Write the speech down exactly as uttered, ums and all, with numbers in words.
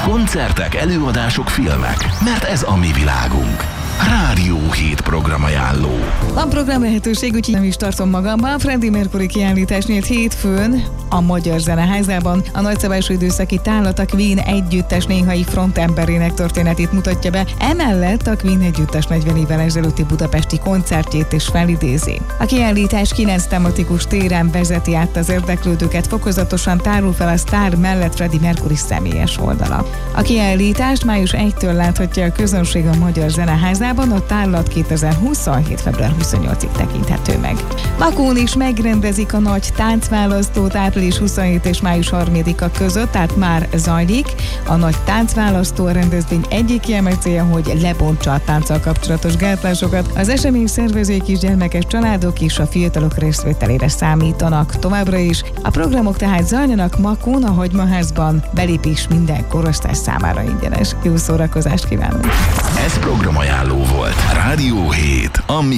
Koncertek, előadások, filmek, mert ez a mi világunk. Rádió hét programajánló. Van program lehetőség, úgyhogy nem is tartom magamban. Freddie Mercury kiállítás nyílt hétfőn a Magyar Zeneházában. A nagyszabású időszaki tárlat a Queen együttes néhai frontemberének történetét mutatja be. Emellett a Queen együttes negyven évvel ezelőtti budapesti koncertjét is felidézi. A kiállítás kilenc tematikus téren vezeti át az érdeklődőket, fokozatosan tárul fel a sztár mellett Freddie Mercury személyes oldala. A kiállítást május elsejétől láthatja a közönség a Magyar Zeneházában. A tárlat kétezer-huszonhét. február huszonnyolcadikáig tekinthető meg. Makón is megrendezik a nagy táncválasztót április huszonhetedike és május harmadika között, tehát már zajlik. A nagy táncválasztó a rendezvény egyik kiemelt célja, hogy lebontsa a tánccal kapcsolatos gátlásokat. Az esemény szervezői kisgyermekes családok és a fiatalok részvételére számítanak továbbra is. A programok tehát zajlanak Makón, a Hagymaházban, belépés minden korosztály számára ingyenes. Jó szórakozást kívánunk! Ez programajánló volt. Rádió hét, a mi